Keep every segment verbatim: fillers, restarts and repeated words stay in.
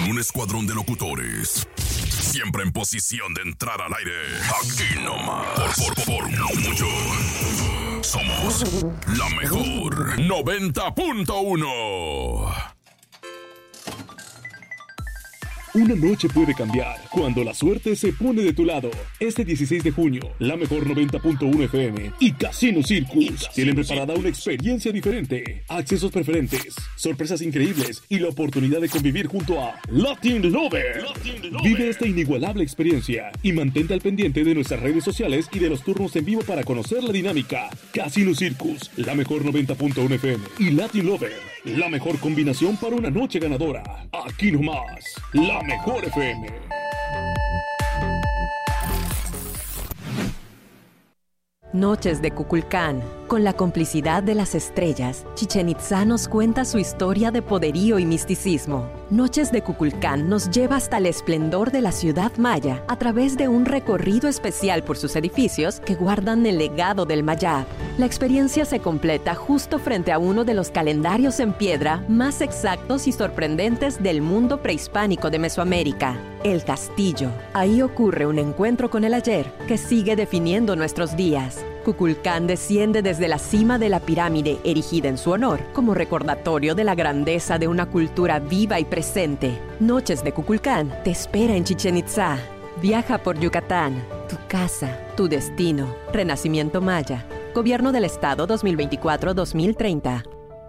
con un escuadrón de locutores. Siempre en posición de entrar al aire. Aquí nomás. Por, por, por mucho. Somos la mejor noventa punto uno. Una noche puede cambiar cuando la suerte se pone de tu lado. Este dieciséis de junio, la mejor noventa punto uno F M y Casino Circus tienen preparada una experiencia diferente, accesos preferentes, sorpresas increíbles y la oportunidad de convivir junto a Latin Lover. Latin Lover. Vive esta inigualable experiencia y mantente al pendiente de nuestras redes sociales y de los turnos en vivo para conocer la dinámica. Casino Circus, la mejor noventa punto uno F M y Latin Lover, la mejor combinación para una noche ganadora. Aquí nomás, la mejor F M. Noches de Kukulcán. Con la complicidad de las estrellas, Chichén Itzá nos cuenta su historia de poderío y misticismo. Noches de Kukulcán nos lleva hasta el esplendor de la ciudad maya a través de un recorrido especial por sus edificios que guardan el legado del Mayab. La experiencia se completa justo frente a uno de los calendarios en piedra más exactos y sorprendentes del mundo prehispánico de Mesoamérica, el Castillo. Ahí ocurre un encuentro con el ayer que sigue definiendo nuestros días. Kukulcán desciende desde la cima de la pirámide erigida en su honor, como recordatorio de la grandeza de una cultura viva y presente. Noches de Kukulcán te espera en Chichén Itzá. Viaja por Yucatán, tu casa, tu destino. Renacimiento Maya. Gobierno del Estado dos mil veinticuatro a dos mil treinta.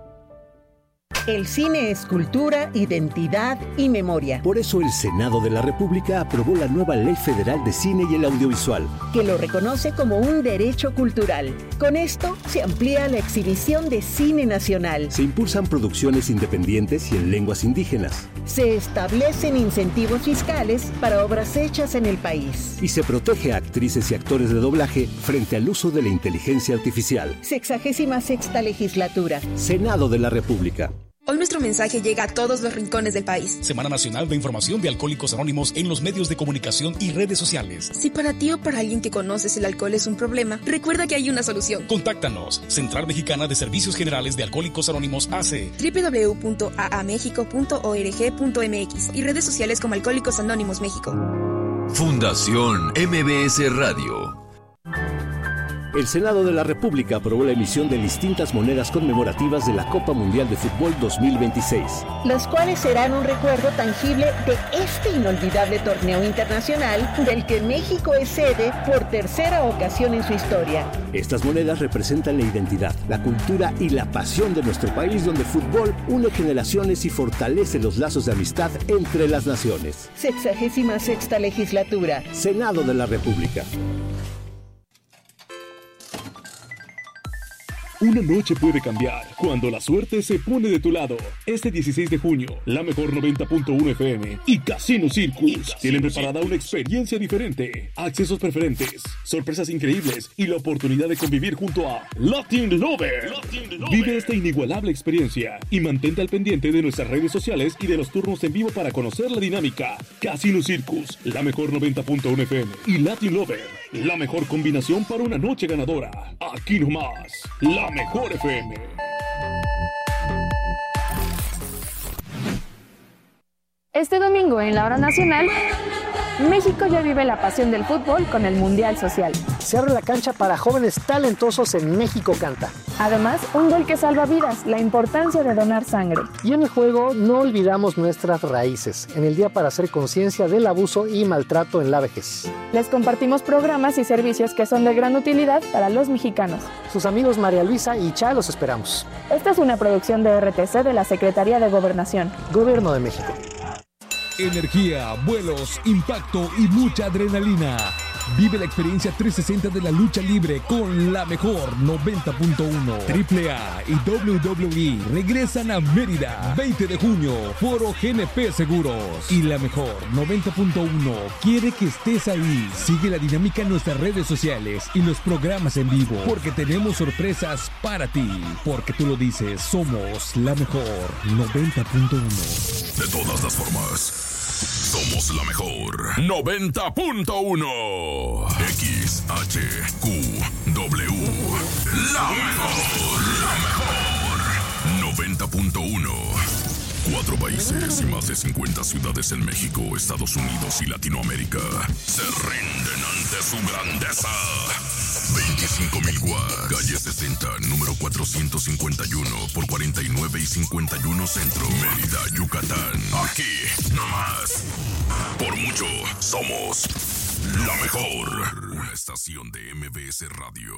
El cine es cultura, identidad y memoria. Por eso el Senado de la República aprobó la nueva Ley Federal de Cine y el Audiovisual, que lo reconoce como un derecho cultural. Con esto se amplía la exhibición de cine nacional. Se impulsan producciones independientes y en lenguas indígenas. Se establecen incentivos fiscales para obras hechas en el país. Y se protege a actrices y actores de doblaje frente al uso de la inteligencia artificial. Sexagésima sexta legislatura. Senado de la República. Hoy nuestro mensaje llega a todos los rincones del país. Semana Nacional de Información de Alcohólicos Anónimos en los medios de comunicación y redes sociales. Si para ti o para alguien que conoces el alcohol es un problema, recuerda que hay una solución. Contáctanos. Central Mexicana de Servicios Generales de Alcohólicos Anónimos A C. doble u doble u doble u punto a a mexico punto org punto m x y redes sociales como Alcohólicos Anónimos México. Fundación M B S Radio. El Senado de la República aprobó la emisión de distintas monedas conmemorativas de la Copa Mundial de Fútbol dos mil veintiséis. Las cuales serán un recuerdo tangible de este inolvidable torneo internacional del que México es sede por tercera ocasión en su historia. Estas monedas representan la identidad, la cultura y la pasión de nuestro país, donde el fútbol une generaciones y fortalece los lazos de amistad entre las naciones. Sexagésima sexta legislatura. Senado de la República. Una noche puede cambiar cuando la suerte se pone de tu lado. Este dieciséis de junio, la mejor noventa punto uno F M y Casino Circus tienen preparada una experiencia diferente, accesos preferentes, sorpresas increíbles y la oportunidad de convivir junto a Latin Lover. Latin Lover. Vive esta inigualable experiencia y mantente al pendiente de nuestras redes sociales y de los turnos en vivo para conocer la dinámica. Casino Circus, la mejor noventa punto uno F M y Latin Lover, la mejor combinación para una noche ganadora. Aquí nomás, la mejor F M. Este domingo en la hora nacional, México ya vive la pasión del fútbol con el Mundial Social. Se abre la cancha para jóvenes talentosos en México Canta. Además, un gol que salva vidas, la importancia de donar sangre. Y en el juego no olvidamos nuestras raíces, en el día para hacer conciencia del abuso y maltrato en la vejez. Les compartimos programas y servicios que son de gran utilidad para los mexicanos. Sus amigos María Luisa y Cha los esperamos. Esta es una producción de R T C de la Secretaría de Gobernación. Gobierno de México. Energía, vuelos, impacto y mucha adrenalina. Vive la experiencia trescientos sesenta de la lucha libre con la mejor noventa punto uno. Triple A y W W E regresan a Mérida. veinte de junio, Foro G N P Seguros. Y la mejor noventa punto uno quiere que estés ahí. Sigue la dinámica en nuestras redes sociales y los programas en vivo, porque tenemos sorpresas para ti. Porque tú lo dices, somos la mejor noventa punto uno. De todas las formas, somos la mejor noventa punto uno. X H Q W. La mejor, la mejor noventa punto uno. veinticuatro países y más de cincuenta ciudades en México, Estados Unidos y Latinoamérica se rinden ante su grandeza. veinticinco mil watts, calle sesenta, número cuatrocientos cincuenta y uno por cuarenta y nueve y cincuenta y uno Centro, Mérida, Yucatán. Aquí, nomás. Por mucho, somos la mejor. Una estación de M B S Radio.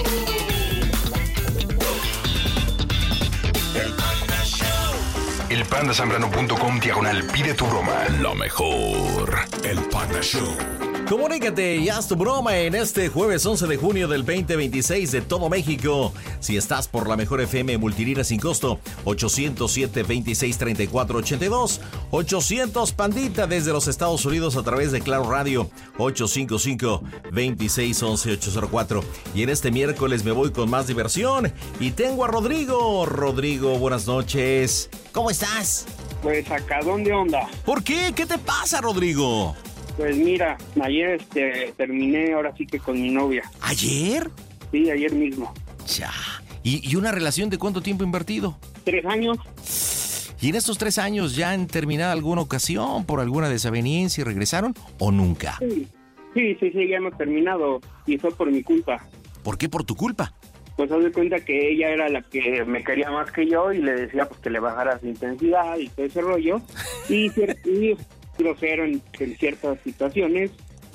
El Panda Show. El panda zambrano punto com diagonal pide tu broma. La mejor. El Panda Show. Comunícate y haz tu broma en este jueves once de junio del veinte veintiséis de todo México. Si estás por la mejor F M multilínea sin costo, ochocientos siete, veintiséis, treinta y cuatro, ochenta y dos. ochocientos Pandita desde los Estados Unidos a través de Claro Radio, ochocientos cincuenta y cinco, veintiséis, once, ochocientos cuatro. Y en este miércoles me voy con más diversión y tengo a Rodrigo. Rodrigo, buenas noches. ¿Cómo estás? Pues sacadón de onda. ¿Por qué? ¿Qué te pasa, Rodrigo? Pues mira, ayer este, terminé ahora sí que con mi novia. ¿Ayer? Sí, ayer mismo. Ya. ¿Y, y una relación de cuánto tiempo invertido? Tres años. ¿Y en estos tres años ya han terminado alguna ocasión por alguna desaveniencia y regresaron o nunca? Sí, sí, sí, sí, ya hemos terminado y fue por mi culpa. ¿Por qué por tu culpa? Pues haz de cuenta que ella era la que me quería más que yo y le decía pues que le bajara su intensidad y todo ese rollo. Y, y grosero en, en ciertas situaciones.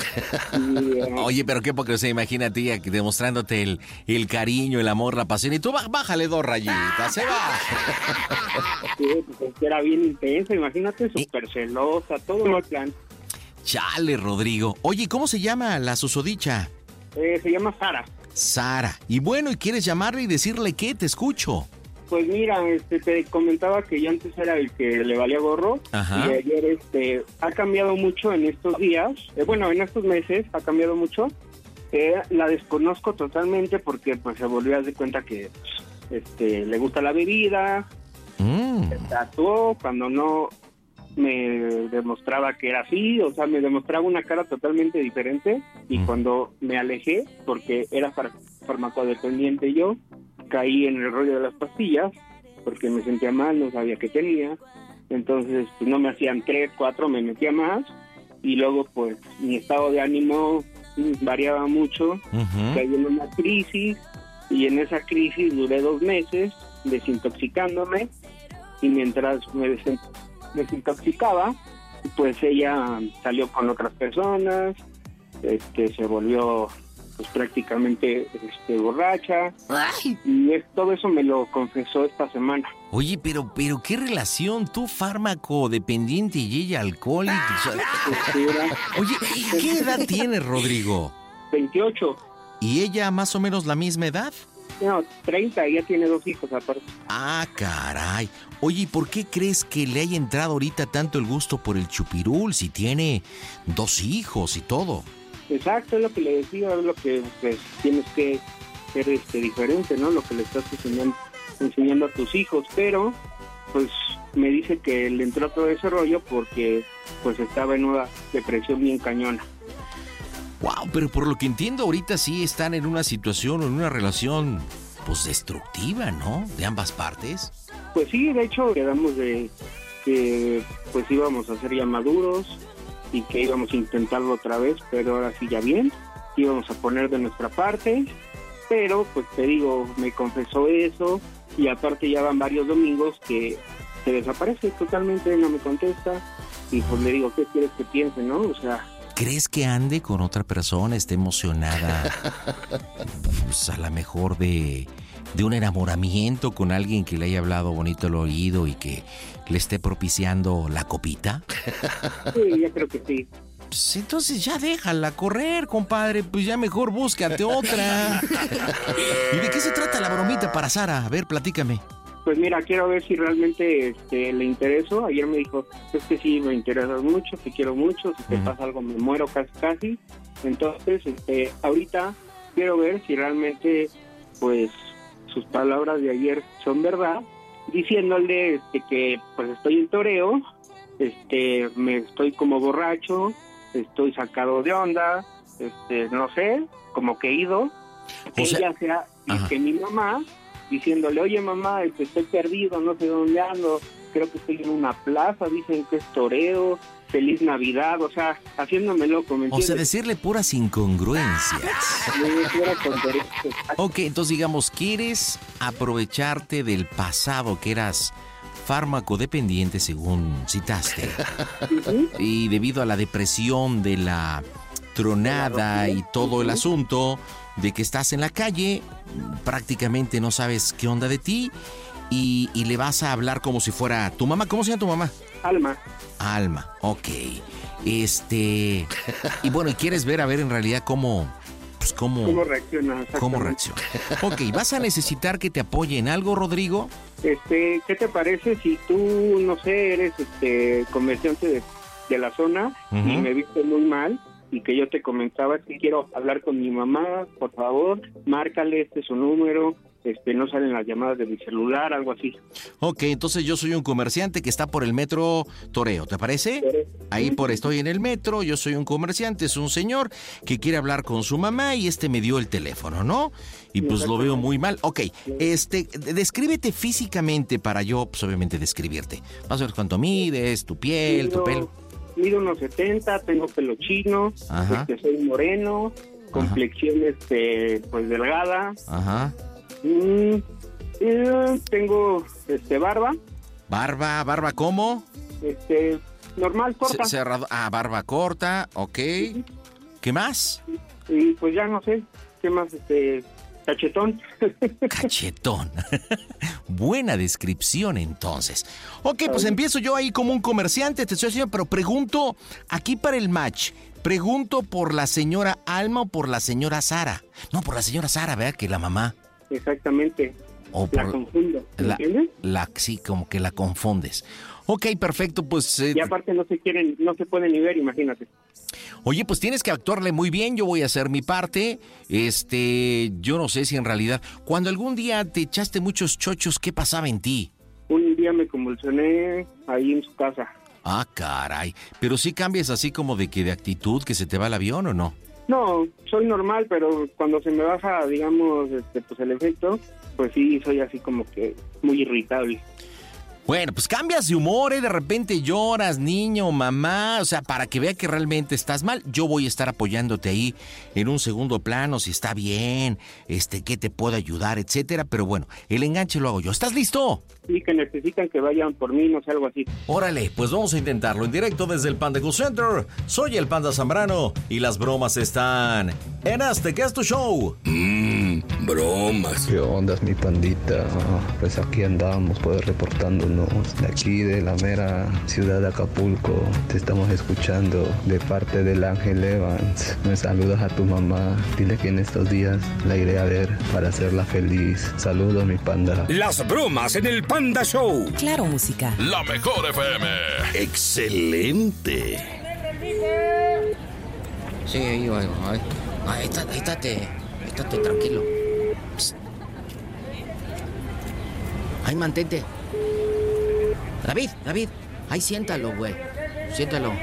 Y, uh, Oye, pero qué porque se imagina tía demostrándote el, el cariño, el amor, la pasión y tú bájale dos rayitas, se va. Sí, pues era bien intensa, imagínate, súper celosa, todo el plan. Chale, Rodrigo. Oye, ¿cómo se llama la susodicha? Eh, se llama Sara. Sara. Y bueno, ¿y quieres llamarle y decirle qué? Te escucho. Pues mira, este, te comentaba que yo antes era el que le valía gorro. Ajá. Y ayer este, ha cambiado mucho en estos días, eh, bueno, en estos meses ha cambiado mucho. Eh, la desconozco totalmente porque pues se volvió a dar cuenta que este, le gusta la bebida, mm. se tatuó cuando no me demostraba que era así, o sea, me demostraba una cara totalmente diferente y mm. cuando me alejé, porque era far- farmacodependiente yo, caí en el rollo de las pastillas porque me sentía mal, no sabía qué tenía, entonces pues, no me hacían tres, cuatro, me metía más y luego pues mi estado de ánimo variaba mucho, uh-huh. caí en una crisis y en esa crisis duré dos meses desintoxicándome y mientras me des- desintoxicaba pues ella salió con otras personas, este se volvió pues prácticamente este, borracha. Ay. Y es, todo eso me lo confesó esta semana. Oye, pero pero qué relación, tú fármaco dependiente y ella alcohólica. Oye, ¿qué edad tienes, Rodrigo? veintiocho. ¿Y ella más o menos la misma edad? No, treinta, ella tiene dos hijos aparte. Ah, caray. Oye, ¿por qué crees que le haya entrado ahorita tanto el gusto por el chupirul si tiene dos hijos y todo? Exacto, es lo que le decía, es lo que pues, tienes que ser este, diferente, ¿no? Lo que le estás enseñando, enseñando a tus hijos, pero pues me dice que le entró todo ese rollo porque pues estaba en una depresión bien cañona. Wow, pero por lo que entiendo ahorita sí están en una situación o en una relación pues destructiva, ¿no? De ambas partes. Pues sí, de hecho quedamos de que pues íbamos a ser ya maduros y que íbamos a intentarlo otra vez, pero ahora sí ya bien, íbamos a poner de nuestra parte, pero pues te digo, me confesó eso y aparte ya van varios domingos que se desaparece totalmente, no me contesta y pues le digo, ¿qué quieres que piense, no? O sea... ¿Crees que ande con otra persona, esté emocionada, pues a lo mejor de, de un enamoramiento con alguien que le haya hablado bonito al oído y que le esté propiciando la copita? Sí, yo creo que sí. Pues entonces ya déjala correr, compadre, pues ya mejor búscate otra. ¿Y de qué se trata la bromita para Sara? A ver, platícame. Pues mira, quiero ver si realmente este, le intereso. Ayer me dijo, es que sí, me interesas mucho, te quiero mucho, si te uh-huh. pasa algo me muero casi casi. Entonces, este, ahorita quiero ver si realmente, pues, sus palabras de ayer son verdad, diciéndole este, que pues estoy en toreo, este, me estoy como borracho, estoy sacado de onda, este, no sé, como que ido, que sea, ella sea, y que mi mamá, diciéndole, oye mamá, este, estoy perdido, no sé dónde ando, creo que estoy en una plaza, dicen que es toreo, feliz Navidad, o sea, haciéndome loco, ¿me entiendes? O sea, decirle puras incongruencias. Ok, entonces digamos, ¿quieres aprovecharte del pasado que eras fármaco dependiente, según citaste? Uh-huh. Y debido a la depresión de la tronada y todo el asunto de que estás en la calle, prácticamente no sabes qué onda de ti y, y le vas a hablar como si fuera tu mamá. ¿Cómo se llama tu mamá? Alma. Alma, ok. Este... Y bueno, y quieres ver, a ver en realidad cómo... Pues cómo... ¿Cómo reacciona? ¿Cómo reacciona? Ok, ¿vas a necesitar que te apoye en algo, Rodrigo? Este, ¿qué te parece si tú, no sé, eres este comerciante de, de la zona uh-huh. y me viste muy mal y que yo te comentaba que quiero hablar con mi mamá, por favor, márcale, este es su número, este no salen las llamadas de mi celular, algo así. Ok, entonces yo soy un comerciante que está por el metro Toreo, ¿te parece? Ahí por estoy en el metro, yo soy un comerciante, es un señor que quiere hablar con su mamá y este me dio el teléfono, ¿no? Y pues lo veo muy mal. Ok, este, descríbete físicamente para yo, pues obviamente describirte. Vas a ver cuánto mides, tu piel, mido, tu pelo. Mido unos setenta, tengo pelo chino, este, soy moreno, complexión este, pues delgada. Ajá. Mm, eh, tengo este barba. Barba, barba ¿cómo? Este, normal, corta. C- cerrado, ah, barba corta, ok. Uh-huh. ¿Qué más? Y pues ya no sé, ¿qué más? Este, cachetón. Cachetón. Buena descripción entonces. Ok, pues empiezo yo ahí como un comerciante, te estoy haciendo, pero pregunto aquí para el match. Pregunto por la señora Alma o por la señora Sara. No, por la señora Sara, ¿verdad? Que la mamá. Exactamente. O por la confundo, la, la, sí, como que la confundes. Ok, perfecto, pues... Eh, y aparte no se quieren, no se pueden ni ver, imagínate. Oye, pues tienes que actuarle muy bien, yo voy a hacer mi parte. Este, yo no sé si en realidad... Cuando algún día te echaste muchos chochos, ¿qué pasaba en ti? Un día me convulsioné ahí en su casa. Ah, caray. Pero sí cambias así como de que de actitud, que se te va el avión, ¿o no? No, soy normal, pero cuando se me baja, digamos, este, pues el efecto, pues sí, soy así como que muy irritable. Bueno, pues cambias de humor, ¿eh? De repente lloras, niño, mamá, o sea, para que vea que realmente estás mal. Yo voy a estar apoyándote ahí en un segundo plano, si está bien, este, qué te puedo ayudar, etcétera. Pero bueno, el enganche lo hago yo. ¿Estás listo? Sí, que necesitan que vayan por mí, no sé, algo así. Órale, pues vamos a intentarlo en directo desde el Panda Cool Center. Soy el Panda Zambrano y las bromas están en este que es tu show. Mmm, bromas. ¿Qué onda, mi pandita? Pues aquí andamos, pues reportándonos de aquí de la mera ciudad de Acapulco. Te estamos escuchando de parte del Ángel Evans. Me saludas a tu mamá. Dile que en estos días la iré a ver para hacerla feliz. Saludos, mi panda. Las bromas en el Panda Show. Claro, música. La mejor F M. Excelente. Sí, ahí, ahí, ahí. Ahí está, ahí estate, estate tranquilo. Psst. Ahí mantente. David, David, ahí siéntalo, güey. Siéntalo.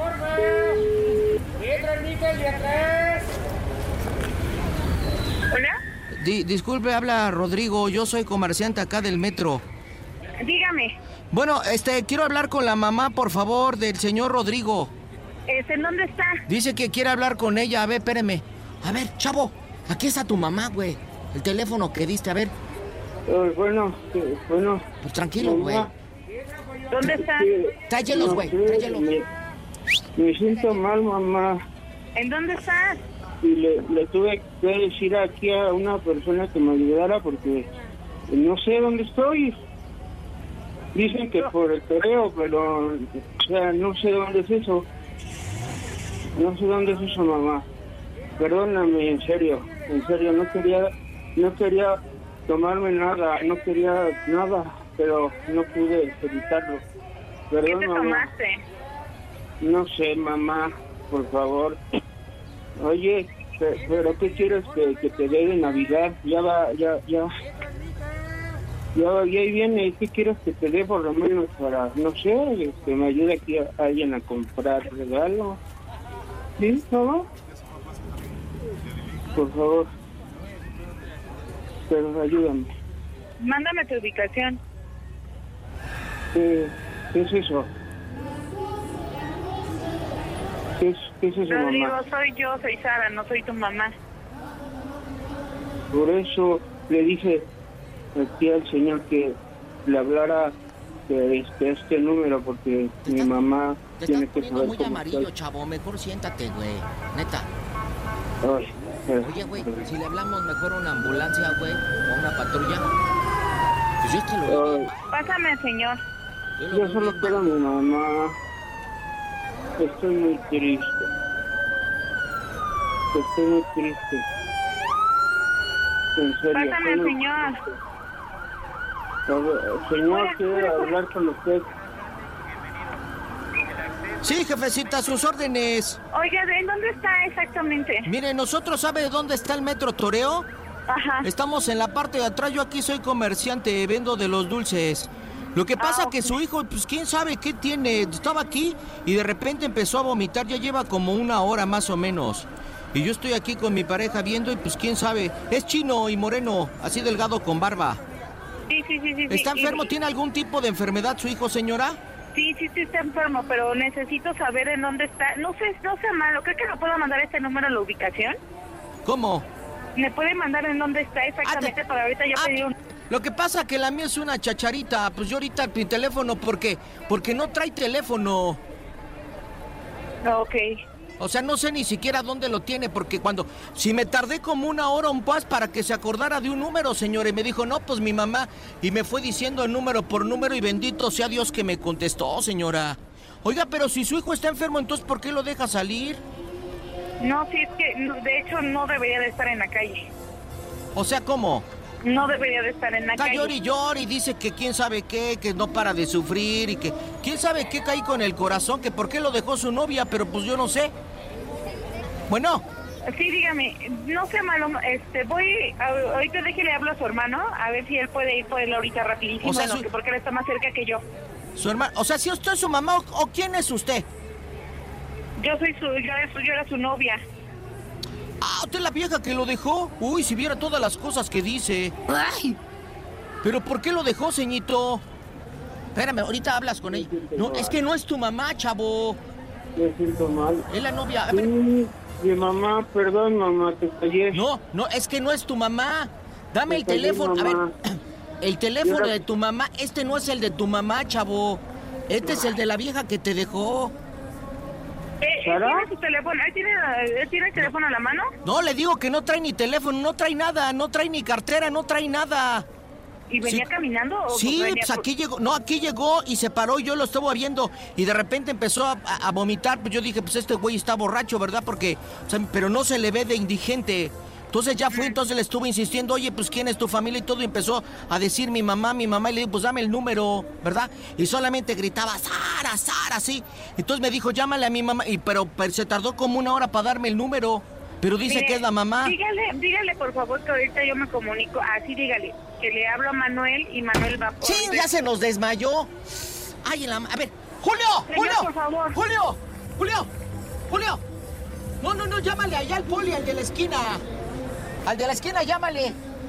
¿Hola? Di, disculpe, habla Rodrigo. Yo soy comerciante acá del metro. Dígame. Bueno, este, quiero hablar con la mamá, por favor, del señor Rodrigo. Este, ¿en dónde está? Dice que quiere hablar con ella. A ver, espéreme. A ver, chavo, aquí está tu mamá, güey. El teléfono que diste, a ver. Uh, bueno, eh, bueno. Pues tranquilo, güey. ¿Dónde está? Tráyelos, güey, no, tráyelos. Me, me siento mal, mamá. ¿En dónde estás? Y le, le tuve que decir aquí a una persona que me ayudara porque no sé dónde estoy. Dicen que por el toreo, pero, o sea, no sé dónde es eso. No sé dónde es eso, mamá. Perdóname, en serio, en serio, no quería, no quería tomarme nada, no quería nada, pero no pude evitarlo. Perdón, ¿Qué te mamá. tomaste? No sé, mamá, por favor. Oye, pero ¿qué quieres que, que te dé de Navidad? Ya va, ya, ya. Ya, ya ahí viene, ¿qué quieres que te dé por lo menos para, no sé, que me ayude aquí a, a alguien a comprar regalo? ¿Sí, mamá? Por favor. Pero ayúdame. Mándame tu ubicación. ¿Qué, qué es eso? ¿Qué es, qué es eso, Rodrigo, mamá? soy yo, soy Sara, no soy tu mamá. Por eso le dije aquí al señor que le hablara de este, este número, porque mi mamá Te tiene estás que poniendo saber muy cómo amarillo, estoy. chavo. Mejor siéntate, güey. Neta. Ay, eh, Oye, güey, si le hablamos mejor a una ambulancia, güey, o a una patrulla. Pues yo te lo ay, Pásame, señor. yo solo quiero a mi mamá. Estoy muy triste. Estoy muy triste. En serio. Pásame, estoy muy señor. triste. A ver, señor, Fuera, quiero fuera, fuera. hablar con usted. Sí, jefecita, a sus órdenes. Oiga, ¿en dónde está exactamente? Mire, nosotros, ¿sabe dónde está el Metro Toreo? Ajá. Estamos en la parte de atrás. Yo aquí soy comerciante, vendo de los dulces. Lo que pasa Ah, que ok. su hijo, pues quién sabe qué tiene. Estaba aquí y de repente empezó a vomitar. Ya lleva como una hora más o menos. Y yo estoy aquí con mi pareja viendo y pues quién sabe. Es chino y moreno, así delgado con barba. Sí, sí, sí, sí. ¿Está sí, enfermo? y- ¿Tiene algún tipo de enfermedad su hijo, señora? Sí, sí, sí está enfermo, pero necesito saber en dónde está. No sé, no sea malo. ¿Cree que me puedo mandar este número a la ubicación? ¿Cómo? ¿Me puede mandar en dónde está exactamente Ah, te- para ahorita yo ah, pedir un... Lo que pasa que la mía es una chacharita. Pues yo ahorita mi teléfono, porque porque no trae teléfono. Ok. O sea, no sé ni siquiera dónde lo tiene, porque cuando... Si me tardé como una hora o un pas para que se acordara de un número, señor, y me dijo, no, pues mi mamá, y me fue diciendo el número por número, y bendito sea Dios que me contestó, señora. Oiga, pero si su hijo está enfermo, entonces, ¿por qué lo deja salir? No, sí, es que no, de hecho no debería de estar en la calle. O sea, ¿cómo? No debería de estar en la Está calle. llori y llori y dice que quién sabe qué, que no para de sufrir y que quién sabe qué caí con el corazón, que por qué lo dejó su novia, pero pues yo no sé. Bueno, Sí, dígame, no sea malo, este, voy, a- ahorita déjele hablo a su hermano, a ver si él puede ir por él ahorita rapidísimo, O sea, en lo su- que- porque él está más cerca que yo. su hermano, o sea, si usted es su mamá o, o quién es usted. Yo soy su, yo, era su- yo era su novia. Ah, usted es la vieja que lo dejó. Uy, si viera todas las cosas que dice. Ay. Pero ¿por qué lo dejó, ceñito? Espérame, ahorita hablas con ella. No, es que no es tu mamá, chavo. Me siento mal. Es la novia. A ver. Sí, mi mamá, perdón, mamá, te fallé. No, no, es que no es tu mamá. Dame Me el fallé, teléfono. A ver, mamá. el teléfono Mira. de tu mamá. Este no es el de tu mamá, chavo. Este es el de la vieja que te dejó. Eh, ¿Él ¿Sara? tiene su teléfono? ¿Él tiene, él tiene el teléfono a la mano? No, le digo que no trae ni teléfono, no trae nada, no trae ni cartera, no trae nada. ¿Y venía Sí. caminando? O Sí, venía pues por- aquí llegó, no, aquí llegó y se paró y yo lo estaba viendo y de repente empezó a, a- a vomitar, pues yo dije, pues este güey está borracho, ¿verdad? Porque, o sea, pero no se le ve de indigente. Entonces ya fue, entonces le estuve insistiendo, oye, pues quién es tu familia y todo, y empezó a decir mi mamá, mi mamá, y le digo, pues dame el número, ¿verdad? Y solamente gritaba, Sara, Sara, sí. Entonces me dijo, llámale a mi mamá, y pero, pero se tardó como una hora para darme el número, pero dice Mire, que es la mamá. Dígale, dígale por favor que ahorita yo me comunico, así dígale, que le hablo a Manuel y Manuel va por... Sí, ya se nos desmayó. Ay, en la... ma- A ver, Julio, Señor, Julio, por favor. Julio, Julio, Julio. No, no, no, llámale allá al poli, al de la esquina. Al de la esquina, llámale.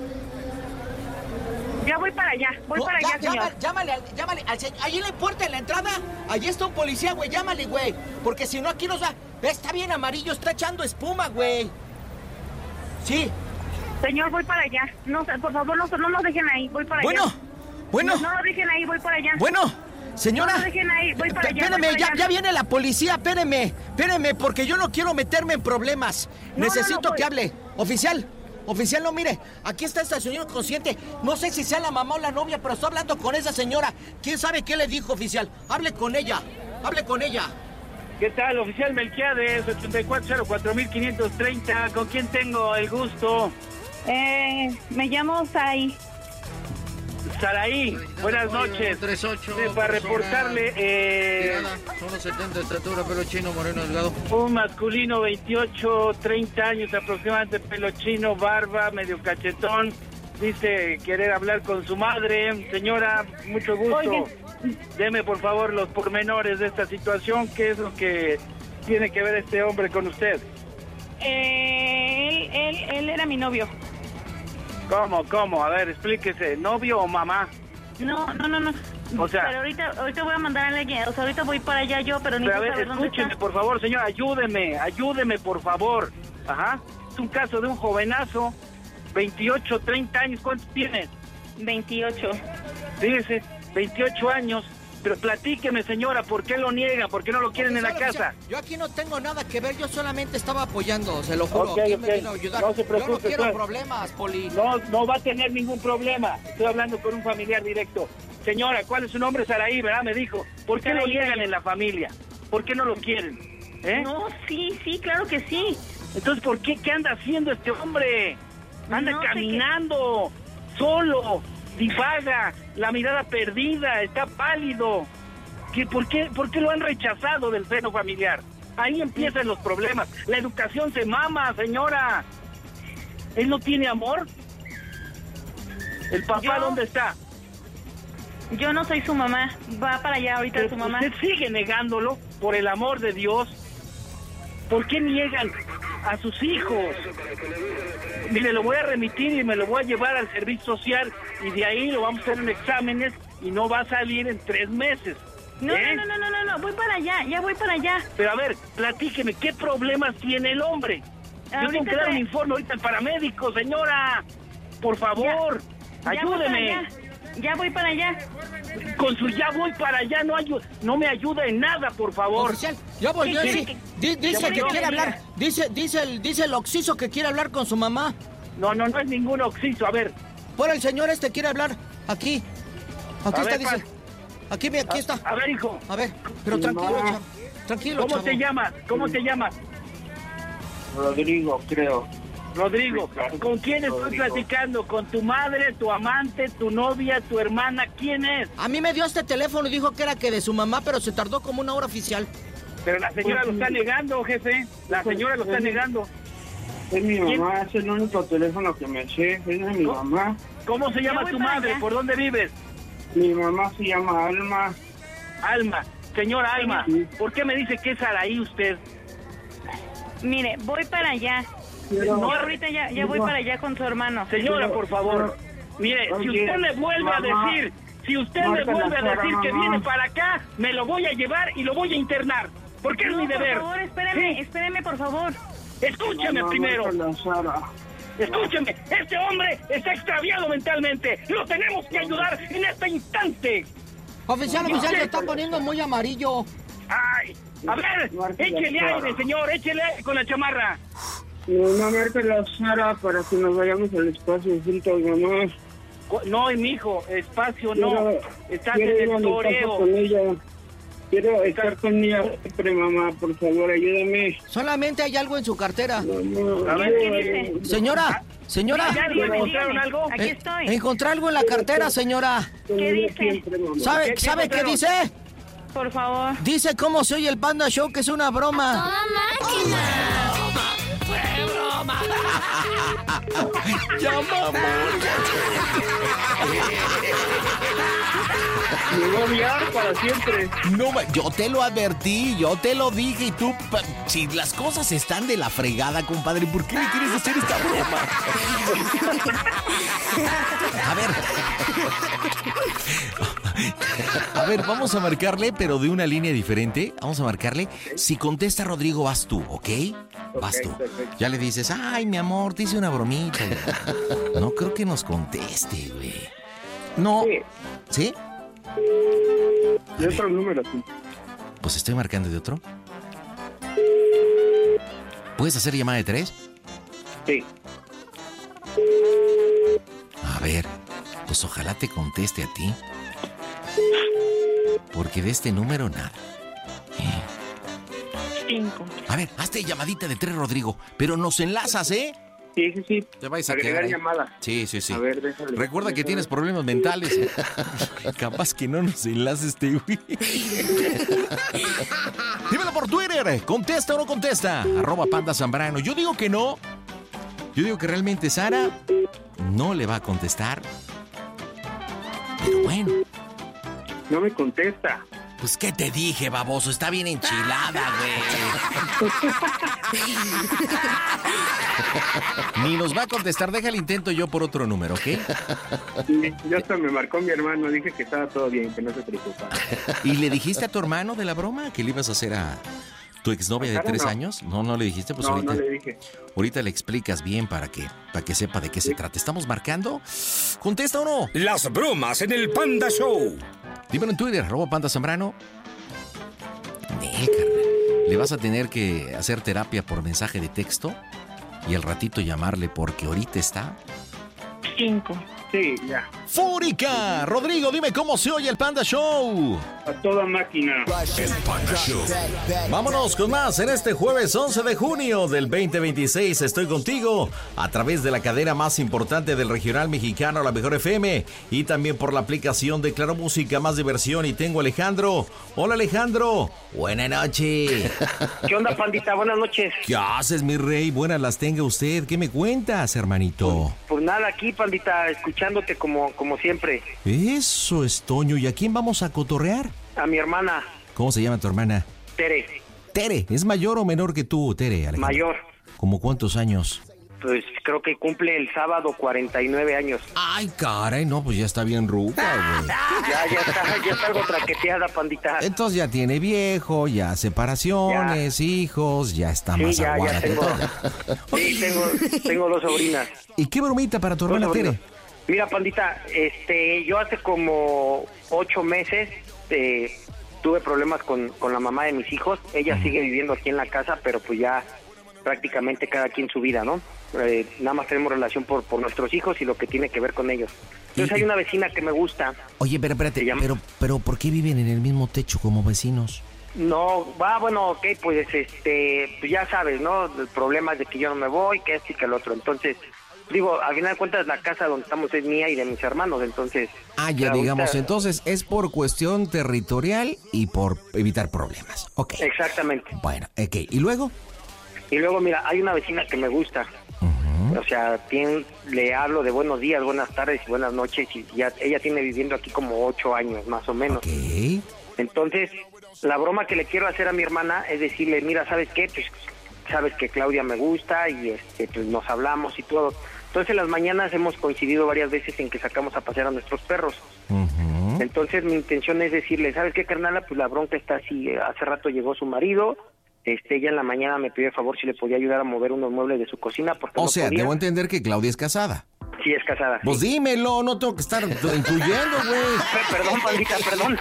Ya voy para allá, voy No, para ya- allá, señor. llama- Llámale, al- llámale, al se- allí en la puerta, en la entrada, allí está un policía, güey, llámale, güey. Porque si no, aquí nos va... Está bien amarillo, está echando espuma, güey. Sí. Señor, voy para allá. No, por favor, no, no nos dejen ahí, voy para Bueno, allá. bueno. No, no nos dejen ahí, voy para allá. Bueno, señora. No nos dejen ahí, voy para allá. Espéreme, voy para ya, allá. ya viene la policía, espéreme, espéreme, porque yo no quiero meterme en problemas. No, Necesito no, no, que pues. hable. Oficial, oficial, no, mire, aquí está esta señora consciente. No sé si sea la mamá o la novia, pero estoy hablando con esa señora. ¿Quién sabe qué le dijo, oficial? Hable con ella, hable con ella. ¿Qué tal, oficial Melquiades, ochenta y cuatro cero cuatro mil quinientos treinta? ¿Con quién tengo el gusto? Eh, me llamo Sai. Saraí, buenas noches. tres ocho, Eh, para reportarle eh, uno setenta de estatura, pelo chino, moreno, delgado. un masculino, veintiocho, treinta años aproximadamente, pelo chino, barba, medio cachetón. Dice querer hablar con su madre. Señora, mucho gusto. Oye. Deme por favor los pormenores de esta situación. ¿Qué es lo que tiene que ver este hombre con usted? Eh, él, él, él era mi novio. ¿Cómo, cómo? A ver, explíquese. ¿Novio o mamá? No, no, no, no. O sea... Pero ahorita, ahorita voy a mandar a alguien, o sea, ahorita voy para allá yo, pero Pero necesito a ver, saber dónde escúcheme, está. por favor, señor, ayúdeme, ayúdeme, por favor. Ajá. Es un caso de un jovenazo, veintiocho, treinta años, ¿cuántos tienes? veintiocho. Fíjese, veintiocho años. Pero platíqueme, señora, ¿por qué lo niega? ¿Por qué no lo quieren en la casa? Yo aquí no tengo nada que ver, yo solamente estaba apoyando, se lo juro. Ok, aquí ok. me vino a ayudar. No se preocupe, yo no quiero claro. problemas, Poli. No, no va a tener ningún problema. Estoy hablando con un familiar directo. Señora, ¿cuál es su nombre? Saraí, ¿verdad? Me dijo. ¿Por qué lo Saraí. niegan en la familia? ¿Por qué no lo quieren? ¿Eh? No, sí, sí, claro que sí. Entonces, ¿por qué? ¿Qué anda haciendo este hombre? Anda No sé caminando, solo, divaga, la mirada perdida, está pálido. ¿Qué, por, qué, ¿Por qué lo han rechazado del seno familiar? Ahí empiezan los problemas. La educación se mama, señora. ¿Él no tiene amor? ¿El papá Yo- dónde está? Yo no soy su mamá. Va para allá ahorita Usted- su mamá. Usted sigue negándolo, por el amor de Dios. ¿Por qué niegan a sus hijos? Mire, lo voy a remitir y me lo voy a llevar al servicio social y de ahí lo vamos a hacer en exámenes y no va a salir en tres meses. No, ¿Eh? no, no, no, no, no, voy para allá, ya voy para allá. Pero a ver, platíqueme, ¿qué problemas tiene el hombre? Yo Ahorita tengo que dar trae- un informe ahorita al paramédico, señora. Por favor, Ya voy ayúdeme. para allá, Ya voy para allá. Con su ya voy para allá no ayu- no me ayuda en nada, por favor. Oficial, ya volvió, ¿Qué sí. quiere Di- dice Ya que volvió. quiere hablar. Dice, dice el, dice el Oxiso que quiere hablar con su mamá. No, no, no es ningún Oxiso, a ver. Por el señor este quiere hablar. Aquí. Aquí A está, ver, dice. pa- Aquí, ve, aquí A- está. A ver, hijo. A ver, pero Mi tranquilo, mamá. chavo. Tranquilo, ¿Cómo chavo. te llamas? ¿Cómo te llamas? Rodrigo, creo. Rodrigo, Sí, claro. ¿con quién estoy Rodrigo. platicando? ¿Con tu madre, tu amante, tu novia, tu hermana? ¿Quién es? A mí me dio este teléfono y dijo que era que de su mamá, pero se tardó como una hora oficial. Pero la señora lo está negando, jefe. La señora lo está negando. Es mi ¿Quién? mamá, es el único teléfono que me sé, es de mi ¿Cómo? mamá. ¿Cómo se Ya llama voy tu para madre? allá. ¿Por dónde vives? Mi mamá se llama Alma. Alma. Señora Alma, Sí. ¿por qué me dice que es Araí usted? Mire, voy para allá. Pero- No, ahorita ya, ya voy No. para allá con su hermano. Señora, Pero- por favor. Mire, si Oye, usted me vuelve a mamá, decir, si usted me Marta vuelve a Nazara, decir que mamá. viene para acá, me lo voy a llevar y lo voy a internar. Porque es No, mi por deber. favor, espérame, ¿Sí? espérame, por favor. Escúcheme Mamá, primero. Marta Nazara. Escúcheme, este hombre está extraviado mentalmente. Lo tenemos que ayudar en este instante. Oficial, No, oficial, ¿qué? se está poniendo muy amarillo. Ay, a ver, Marta échele Nazara. aire, señor, échele aire con la chamarra. Mi mamá Marta Nazara para que nos vayamos al espacio juntos, mamá. Co- No, mi hijo, espacio no. Quiero- Estás quiero en ir a el mi casa toreo. con ella. Quiero estar con ella siempre, mamá, por favor, ayúdame. Solamente hay algo en su cartera. Mamá, A ver, ¿qué ayúdame. dice? Señora, señora. ¿Ya le encontraron algo? Aquí eh, estoy. encontré algo en la cartera, señora. ¿Qué dice? Siempre, mamá. ¿Sabe, ¿Qué- ¿sabe qué qué dice? Por favor. Dice cómo se oye el Panda Show, que es una broma. Ya, mamón. Me voy a odiar para siempre. No, ma- yo te lo advertí, yo te lo dije y tú, pa- si las cosas están de la fregada, compadre, ¿por qué le quieres hacer esta broma? A ver. A ver, vamos a marcarle, pero de una línea diferente. Vamos a marcarle. Si contesta Rodrigo, vas tú, ¿ok? Vas tú. perfecto. Ya le dices, ay, mi amor, te hice una bromita. No creo que nos conteste, güey. No. Sí. ¿Sí? Y otro número, sí. Pues estoy marcando de otro. ¿Puedes hacer llamada de tres? Sí. A ver, pues ojalá te conteste a ti. Porque de este número nada. Cinco. A ver, hazte llamadita de tres, Rodrigo. Pero nos enlazas, ¿eh? Sí, sí, sí. Te vais a Agregar quedar ahí. llamada. Sí, sí, sí. A ver, déjale. Recuerda que déjale. tienes problemas mentales. Capaz que no nos enlaces este güey. Dímelo por Twitter. ¿Contesta o no contesta? Arroba Panda Zambrano. Yo digo que no. Yo digo que realmente Sara no le va a contestar. Pero bueno. No me contesta. Pues, ¿qué te dije, baboso? Está bien enchilada, güey. Ni nos va a contestar. Deja el intento yo por otro número, ¿ok? Ya hasta me marcó mi hermano. Dije que estaba todo bien, que no se preocupara. ¿Y le dijiste a tu hermano de la broma que le ibas a hacer a tu exnovia de tres no. años? No, no le dijiste. Pues no, ahorita, no le dije. Ahorita le explicas bien para que, para que sepa de qué se trata. ¿Estamos marcando? ¿Contesta o no? Las bromas en el Panda Show. Dímelo en Twitter, arroba Panda Zambrano. Nel, carnal. Le vas a tener que hacer terapia por mensaje de texto y al ratito llamarle porque ahorita está... Cinco. Sí, ya. ¡Fúrica! Rodrigo, dime cómo se oye el Panda Show. A toda máquina. El Panda Show. Vámonos con más en este jueves once de junio del veinte veintiséis. Estoy contigo a través de la cadena más importante del regional mexicano, La Mejor F M, y también por la aplicación de Claro Música, más diversión. Y tengo a Alejandro. Hola, Alejandro. Buenas noches. ¿Qué onda, pandita? Buenas noches. ¿Qué haces, mi rey? Buenas las tenga usted. ¿Qué me cuentas, hermanito? Pues nada, aquí, pandita, escuchándote como, como siempre. Eso es, Toño. ¿Y a quién vamos a cotorrear? A mi hermana. ¿Cómo se llama tu hermana? Tere. Tere. ¿Es mayor o menor que tú, Tere, Alejandro? Mayor. ¿Cómo cuántos años? Pues creo que cumple el sábado cuarenta y nueve años. Ay, caray, no, pues ya está bien ruca, güey. Ya, ya está, ya está algo traqueteada, pandita. Entonces ya tiene viejo, ya separaciones, ya. hijos, ya está sí, más ya, aguada ya que tengo, todo. Sí, tengo, tengo dos sobrinas. ¿Y qué bromita para tu hermana Tere? Mira, pandita, este, yo hace como ocho meses eh, tuve problemas con, con la mamá de mis hijos. Ella uh-huh. sigue viviendo aquí en la casa, pero pues ya prácticamente cada quien su vida, ¿no? Eh, nada más tenemos relación por, por nuestros hijos y lo que tiene que ver con ellos. Entonces hay una vecina que me gusta. Oye, pero espérate, pero, pero ¿por qué viven en el mismo techo como vecinos? No, va, bueno, ok, pues este, pues ya sabes, ¿no? El problema es de que yo no me voy, que esto y que el otro. Entonces, digo, al final de cuentas la casa donde estamos es mía y de mis hermanos, entonces... Ah, ya digamos, ahorita... entonces es por cuestión territorial y por evitar problemas. Ok. Exactamente. Bueno, ok, ¿y luego? Y luego, mira, hay una vecina que me gusta. Uh-huh. O sea, tiene, le hablo de buenos días, buenas tardes y buenas noches y ya ella tiene viviendo aquí como ocho años, más o menos. Ok. Entonces, la broma que le quiero hacer a mi hermana es decirle, mira, ¿sabes qué? Pues sabes que Claudia me gusta y este, pues nos hablamos y todo. Entonces, en las mañanas hemos coincidido varias veces en que sacamos a pasear a nuestros perros. Uh-huh. Entonces, mi intención es decirle, ¿sabes qué, carnala? Pues la bronca está así. Hace rato llegó su marido. Este, ella en la mañana me pidió el favor si le podía ayudar a mover unos muebles de su cocina porque O no sea, podía. debo entender que Claudia es casada. Sí, es casada. Pues sí. dímelo, no tengo que estar intuyendo, güey. Perdón, pandita, perdón.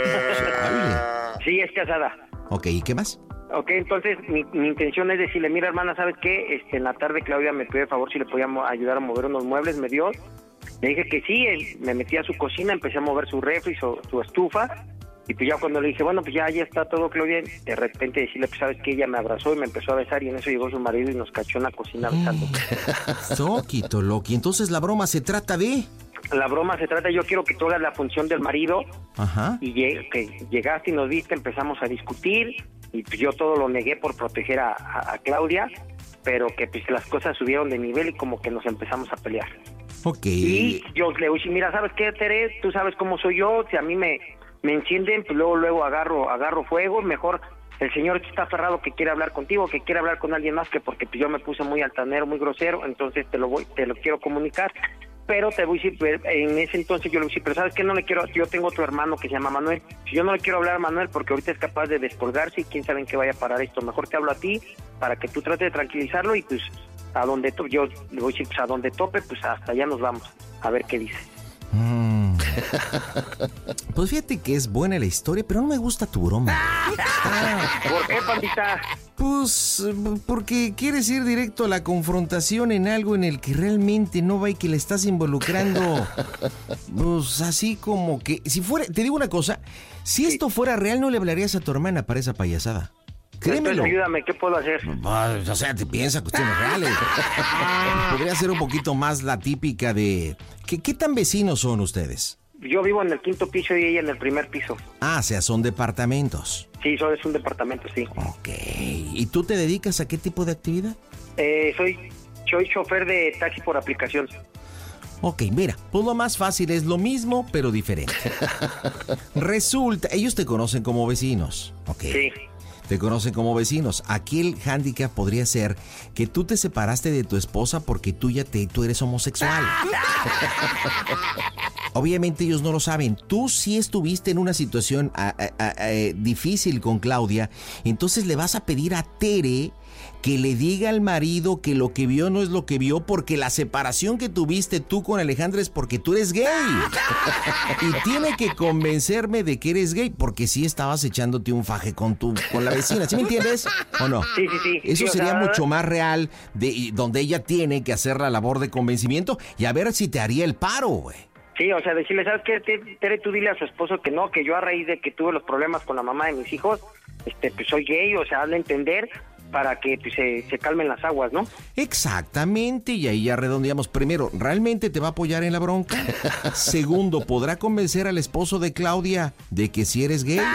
Sí, es casada. Ok, ¿y qué más? Ok, entonces mi, mi intención es decirle, mira, hermana, ¿sabes qué? Este, en la tarde Claudia me pidió el favor si le podía ayudar a mover unos muebles, me dio. Le dije que sí, él, me metí a su cocina, empecé a mover su refri, su, su estufa. Y pues ya cuando le dije, bueno, pues ya, ya está todo, Claudia, de repente decirle, pues sabes que ella me abrazó y me empezó a besar y en eso llegó su marido y nos cachó en la cocina besándome. Soquito, Loki, entonces la broma se trata de... La broma se trata, yo quiero que tú hagas la función del marido. Ajá. Y lleg- que llegaste y nos viste, empezamos a discutir y pues yo todo lo negué por proteger a, a, a Claudia, pero que pues las cosas subieron de nivel y como que nos empezamos a pelear. Ok. Y yo le dije, mira, ¿sabes qué, Tere? Tú sabes cómo soy yo, si a mí me... me encienden, pues luego luego agarro agarro fuego, mejor el señor que está aferrado que quiere hablar contigo, que quiere hablar con alguien más, que porque pues yo me puse muy altanero, muy grosero, entonces te lo voy te lo quiero comunicar, pero te voy a decir, en ese entonces yo le dije, pero ¿sabes qué? No le quiero, yo tengo otro hermano que se llama Manuel, si yo no le quiero hablar a Manuel porque ahorita es capaz de descolgarse y quién sabe en qué vaya a parar esto, mejor te hablo a ti para que tú trates de tranquilizarlo y pues a donde to- yo le voy a decir, pues a donde tope, pues hasta allá nos vamos, a ver qué dice. Mm. Pues fíjate que es buena la historia, pero no me gusta tu broma. Ah. ¿Por qué, pandita? Pues porque quieres ir directo a la confrontación en algo en el que realmente no va y que le estás involucrando. Pues así como que, si fuera, te digo una cosa, si sí. esto fuera real no le hablarías a tu hermana para esa payasada. Créemelo. Entonces, ayúdame, ¿qué puedo hacer? Pues, o sea, te piensa cuestiones reales. Podría ser un poquito más la típica de... ¿Qué, qué tan vecinos son ustedes? Yo vivo en el quinto piso y ella en el primer piso. Ah, o sea, son departamentos. Sí, eso es un departamento, sí. Ok. ¿Y tú te dedicas a qué tipo de actividad? Eh, soy, soy chofer de taxi por aplicación. Ok, mira, pues lo más fácil es lo mismo, pero diferente. Resulta, ellos te conocen como vecinos, ¿ok? Sí. Te conocen como vecinos. Aquí el hándicap podría ser que tú te separaste de tu esposa porque tú ya te, tú eres homosexual. Obviamente ellos no lo saben. Tú sí estuviste en una situación a, a, a, a, difícil con Claudia. Entonces le vas a pedir a Tere que le diga al marido que lo que vio no es lo que vio, porque la separación que tuviste tú con Alejandra es porque tú eres gay. Y tiene que convencerme de que eres gay, porque sí estabas echándote un faje con tu con la vecina. ¿Sí me entiendes? ¿O no? Sí, sí, sí. Eso sí, sería sea, mucho más real, de donde ella tiene que hacer la labor de convencimiento y a ver si te haría el paro, güey. Sí, o sea, decirle, ¿sabes qué? Tere, tú dile a su esposo que no, que yo a raíz de que tuve los problemas con la mamá de mis hijos, este, pues soy gay, o sea, hazle entender para que pues, se, se calmen las aguas, ¿no? Exactamente, y ahí ya redondeamos. Primero, ¿realmente te va a apoyar en la bronca? Segundo, ¿podrá convencer al esposo de Claudia de que si eres gay?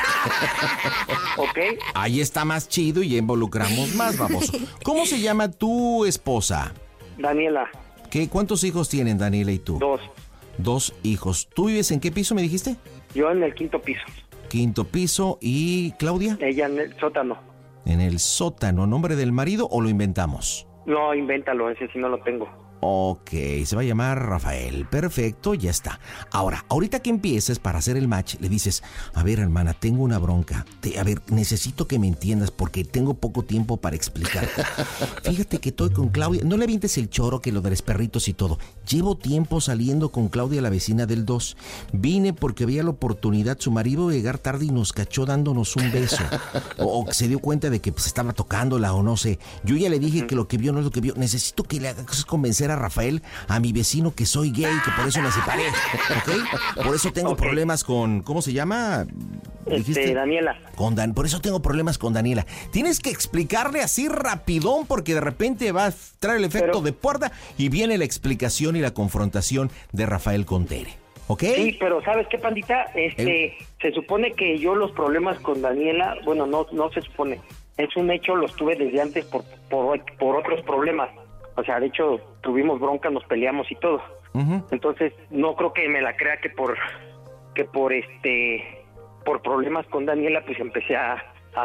Ok. Ahí está más chido y ya involucramos más, vamos. ¿Cómo se llama tu esposa? Daniela. ¿Qué? ¿Cuántos hijos tienen Daniela y tú? Dos. Dos hijos. ¿Tú vives en qué piso me dijiste? Yo en el quinto piso. Quinto piso. ¿Y Claudia? Ella en el sótano. En el sótano, ¿nombre del marido o lo inventamos? No, invéntalo, ese sí no lo tengo. Ok, se va a llamar Rafael. Perfecto, ya está. Ahora, ahorita que empieces para hacer el match, le dices, a ver, hermana, tengo una bronca. Te, a ver, necesito que me entiendas porque tengo poco tiempo para explicarte. Fíjate que estoy con Claudia. No le avientes el choro que lo de los perritos y todo. Llevo tiempo saliendo con Claudia, la vecina del dos. Vine porque veía la oportunidad. Su marido iba a llegar tarde y nos cachó dándonos un beso. O, o se dio cuenta de que pues, estaba tocándola o no sé. Yo ya le dije que lo que vio no es lo que vio. Necesito que le hagas convencer a Rafael, a mi vecino, que soy gay, que por eso me separé, ¿ok? Por eso tengo okay. problemas con, ¿cómo se llama? Este, Daniela. Con Dan, por eso tengo problemas con Daniela. Tienes que explicarle así rapidón, porque de repente va a traer el efecto Pero... de puerta y viene la explicación y la confrontación de Rafael con Tere, ¿ok? Sí, pero ¿sabes qué, pandita? Este, eh... se supone que yo los problemas con Daniela, bueno, no, no se supone, es un hecho, los tuve desde antes por, por, por otros problemas. O sea, de hecho, tuvimos bronca, nos peleamos y todo. Uh-huh. Entonces, no creo que me la crea que por que por este por problemas con Daniela, pues empecé a,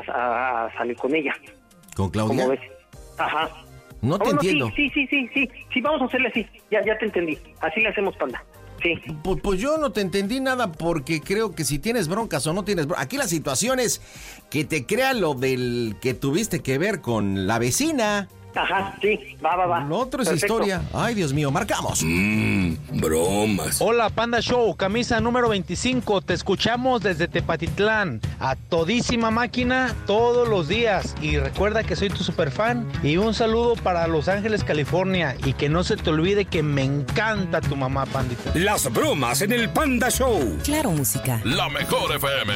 a, a salir con ella. ¿Con Claudia? ¿Cómo ves? Ajá. No te oh, no, entiendo. Sí, sí, sí, sí, sí, sí, vamos a hacerle así. Ya, ya te entendí. Así le hacemos, panda. Sí. Pues, pues yo no te entendí nada porque creo que si tienes broncas o no tienes broncas. Aquí la situación es que te crea lo del que tuviste que ver con la vecina. Ajá, sí, va, va, va. Lo otro es Perfecto. Historia. Ay, Dios mío, marcamos. Mmm, bromas. Hola, Panda Show, camisa número veinticinco. Te escuchamos desde Tepatitlán. A todísima máquina, todos los días. Y recuerda que soy tu superfan. Y un saludo para Los Ángeles, California. Y que no se te olvide que me encanta tu mamá, Pandita. Las bromas en el Panda Show. Claro, música. La mejor F M.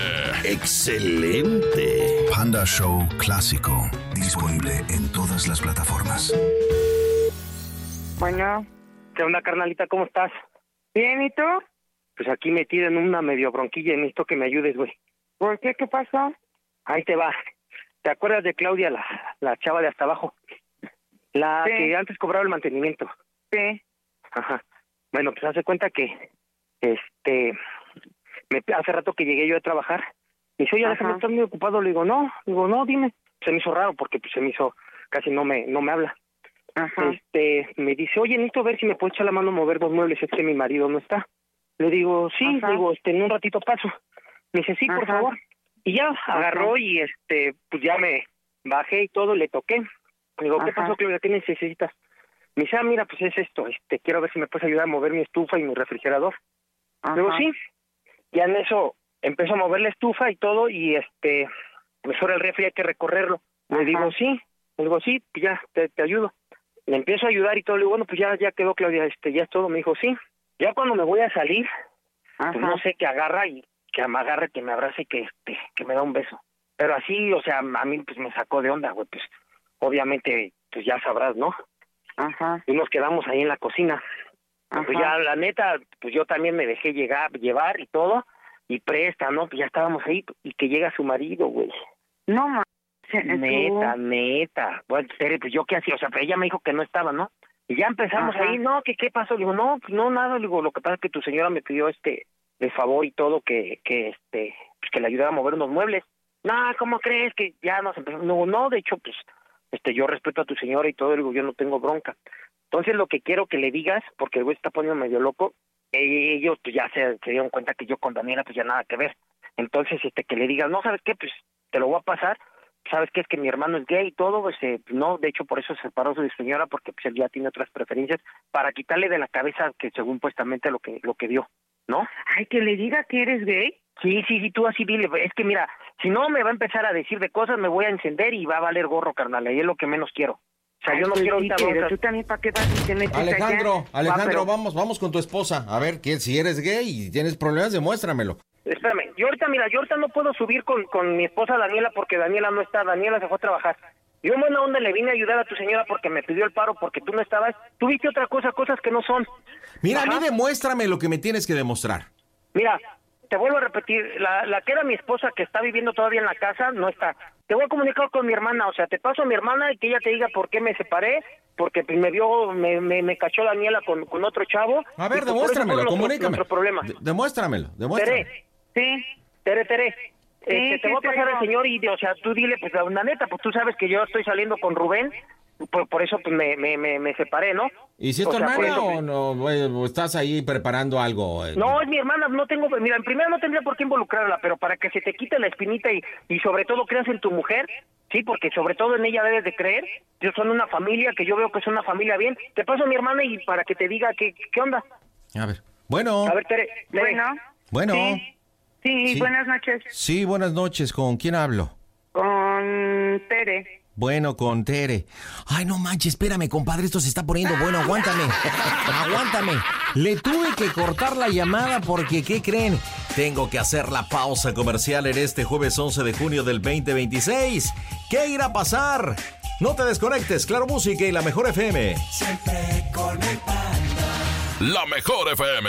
Excelente. Panda Show Clásico. Disponible en todas las plataformas. Bueno. ¿Qué onda, carnalita? ¿Cómo estás? Bien, ¿y tú? Pues aquí metida en una medio bronquilla y necesito que me ayudes, güey. ¿Por qué? ¿Qué pasó? Ahí te va. ¿Te acuerdas de Claudia, la, la chava de hasta abajo? La sí. que antes cobraba el mantenimiento. Sí. Ajá. Bueno, pues hace cuenta que, este, me, hace rato que llegué yo a trabajar. Me dice, oye, déjame estar muy ocupado. Le digo, no, le digo, no, dime. Se me hizo raro porque pues, se me hizo, casi no me no me habla. Ajá. Este, me dice, oye, necesito ver si me puedes echar la mano a mover dos muebles, es que mi marido no está. Le digo, sí, Ajá. digo, este, en un ratito paso. Me dice, sí, Ajá. por favor. Y ya, agarró Ajá. y este, pues ya me bajé y todo, le toqué. Le digo, ¿qué Ajá. pasó, Claudia? ¿Qué necesitas? Me dice, ah, mira, pues es esto, este, quiero ver si me puedes ayudar a mover mi estufa y mi refrigerador. Ajá. Le digo, sí. Ya en eso empezó a mover la estufa y todo, y este, me sobra el refri, hay que recorrerlo. Le Ajá. digo, sí, le digo, sí, pues ya, te, te ayudo. Le empiezo a ayudar y todo, le digo, bueno, pues ya, ya quedó, Claudia, este, ya es todo. Me dijo, sí. Ya cuando me voy a salir, Ajá. pues no sé, que agarra y que me agarre, que me abrace y que, este, que me da un beso. Pero así, o sea, a mí pues me sacó de onda, güey, pues obviamente, pues ya sabrás, ¿no? Ajá. Y nos quedamos ahí en la cocina. Ajá. Pues ya, la neta, pues yo también me dejé llegar, llevar y todo, y presta, ¿no? Pues ya estábamos ahí, y que llega su marido, güey. No, ma. Neta, neta. Bueno, pues yo qué hacía, o sea, pero ella me dijo que no estaba, ¿no? Y ya empezamos Ajá. ahí, no, que qué pasó, le digo, no, no, nada, le digo, lo que pasa es que tu señora me pidió este, el favor y todo, que, que este, pues que le ayudara a mover unos muebles. No, ¿cómo crees que ya nos empezamos? No, no, de hecho, pues, este, yo respeto a tu señora y todo, le digo, yo no tengo bronca. Entonces lo que quiero que le digas, porque el güey está poniendo medio loco, eh, ellos pues ya se, se dieron cuenta que yo con Daniela pues ya nada que ver. Entonces, este, que le digas, no, ¿sabes qué? Pues te lo voy a pasar. ¿Sabes qué? Es que mi hermano es gay y todo, pues eh, no, de hecho por eso se separó de su señora, porque pues él ya tiene otras preferencias, para quitarle de la cabeza que según supuestamente lo que lo que dio, ¿no? Ay, que le diga que eres gay. Sí, sí, sí, tú así dile, es que mira, si no me va a empezar a decir de cosas, me voy a encender y va a valer gorro, carnal, y es lo que menos quiero. O sea, Ay, yo no pues quiero sí, ahorita pero broncas. tú también, ¿para qué vas y te metes Alejandro, allá? Alejandro, Va, pero- vamos, vamos con tu esposa. A ver, que si eres gay y tienes problemas, demuéstramelo. Espérame, yo ahorita, mira, yo ahorita no puedo subir con, con mi esposa Daniela porque Daniela no está, Daniela se fue a trabajar. Yo en buena onda le vine a ayudar a tu señora porque me pidió el paro porque tú no estabas. Tú viste otra cosa, cosas que no son. Mira, a mí Ajá. demuéstrame lo que me tienes que demostrar. Mira, te vuelvo a repetir, la, la que era mi esposa que está viviendo todavía en la casa no está. Te voy a comunicar con mi hermana, o sea, te paso a mi hermana y que ella te diga por qué me separé, porque pues, me vio, me, me, me cachó Daniela con, con otro chavo. A ver, y, pues, por eso demuéstramelo, fueron nuestros- comunícame. nuestros problemas. De- demuéstramelo, demuéstramelo. Tere, sí, Tere, Tere. Este, te ¿qué voy a pasar traigo? al señor y, o sea, tú dile, pues, la neta, pues tú sabes que yo estoy saliendo con Rubén, por, por eso pues me, me, me, me separé, ¿no? ¿Y si es O tu sea, por hermana eso, o no? güey, o estás ahí preparando algo? eh? No, es mi hermana, no tengo, mira, en primera no tendría por qué involucrarla, pero para que se te quite la espinita y, y sobre todo creas en tu mujer, sí, porque sobre todo en ella debes de creer, ellos son una familia, que yo veo que es una familia bien, te paso a mi hermana y para que te diga qué, qué onda. A ver. Bueno. A ver, Tere, Tere. Bueno. Bueno. Sí. Sí, Sí. buenas noches. Sí, buenas noches. ¿Con quién hablo? Con Tere. Bueno, con Tere. Ay, no manches, espérame, compadre, esto se está poniendo bueno. Aguántame. Aguántame. Le tuve que cortar la llamada porque, ¿qué creen? Tengo que hacer la pausa comercial en este jueves once de junio del veinte veintiséis. ¿Qué irá a pasar? No te desconectes, Claro Música y la Mejor F M. Siempre con el Panda. La Mejor F M.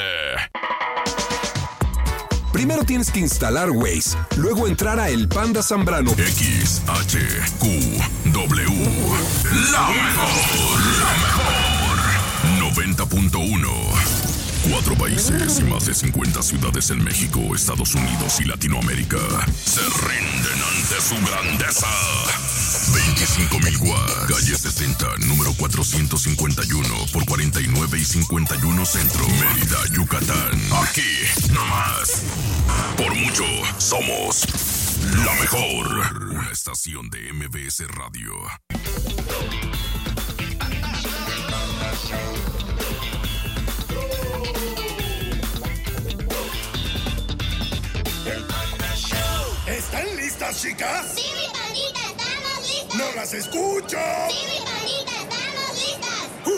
Primero tienes que instalar Waze, luego entrar a El Panda Zambrano. X, H, Q, W. La mejor. La mejor. noventa punto uno. Cuatro países y más de cincuenta ciudades en México, Estados Unidos y Latinoamérica se rinden ante su grandeza. veinticinco mil watts. Calle sesenta, número cuatrocientos cincuenta y uno por cuarenta y nueve y cincuenta y uno Centro, Mérida, Yucatán. Aquí, nomás. Por mucho, somos la mejor. Una estación de M B S Radio. ¿Están listas, chicas? Sí, mi pandita, estamos listos. ¡No las escucho! Sí, mi